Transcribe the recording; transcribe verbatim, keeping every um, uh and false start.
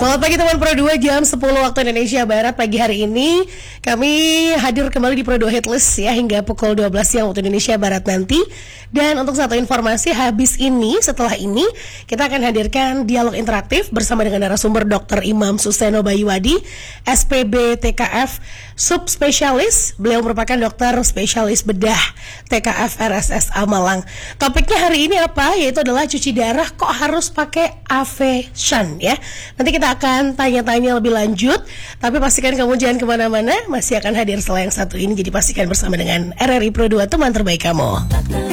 Selamat pagi teman Pro dua, jam sepuluh waktu Indonesia Barat. Pagi hari ini kami hadir kembali di Pro dua Hitlist ya hingga pukul dua belas siang waktu Indonesia Barat nanti. Dan untuk satu informasi, habis ini, setelah ini kita akan hadirkan dialog interaktif bersama dengan narasumber dokter Imam Suseno Bayuwadi, S P B T K F Subspesialis. Beliau merupakan dokter spesialis bedah T K F R S S A Malang. Topiknya hari ini apa? Yaitu adalah cuci darah kok harus pakai A V shunt ya. Nanti kita akan tanya-tanya lebih lanjut, tapi pastikan kamu jangan kemana-mana, masih akan hadir setelah yang satu ini. Jadi pastikan bersama dengan R R I Pro dua, teman terbaik kamu.